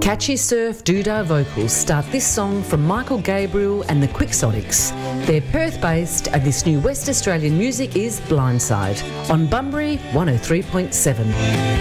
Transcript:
Catchy surf doodah vocals start this song from Michael Gabriel and the Quixotics. They're Perth-based, and this new West Australian music is Blindside on Bunbury 103.7.